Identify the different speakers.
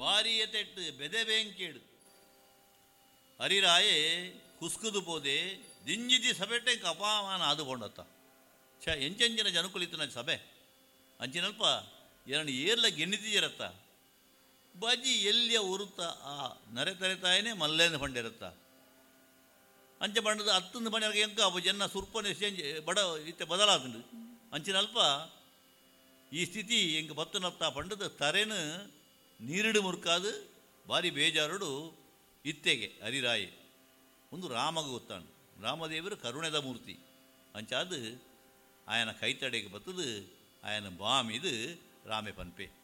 Speaker 1: ಬಾರಿಯತೆಟ್ಟು ಬೆದೆಬೇಂಕೇಡು ಹರಿರಾಯೆ ಕುಸ್ಕುದು ಪೋದೆ ದಿಂಜಿದಿ ಸಭೆಟ್ಟೆ ಅಪಮಾನ ಆದುಕೊಂಡತ್ತ ಎಂಚೆಂಚಿನ ಜನಕುಲಿತನ ಸಭೆ ಅಂಚಿನಲ್ಪ ಎರಡು ಏರ್ಲ ಗೆಣ್ಣಿತಿರತ್ತ ಬಾಜಿ ಎಲ್ಲಿಯ ಉರುತ್ತ ಆ ನರೆ ತರೆತಾಯನೇ ಮಲ್ಲೇನ ಪಂಡಿರತ್ತ ಅಂಚೆ ಬಣ್ಣದ ಹತ್ತೊಂದು ಮನೆಯವ್ರಿಗೆ ಎಂಕ ಅವು ಜನ ಸುರ್ಪನೆ ಚೇಂಜ್ ಬಡ ಇತ್ತೆ ಬದಲಾದುಂಡು ಅಂಚಿನಲ್ಪ ಈ ಸ್ಥಿತಿ ಎಂಗೆ ಬತ್ತನತ್ತ ಪಂಡದ ತರೆನು ನೀರಿಡು ಮುರ್ಕಾದು ಭಾರಿ ಬೇಜಾರುಡು ಇತ್ತೆಗೆ ಹರಿರಾಯೆ ಒಂದು ರಾಮಗ ಗೊತ್ತಾಂಡು ರಾಮದೇವರು ಕರುಣೆದ ಮೂರ್ತಿ ಅಂಚಾದು ಆಯನ ಕೈತಡೆಗೆ ಬತ್ತದು ಆಯನ ಬಾಮಿದು ರಾಮೆ ಪನ್ಪೆ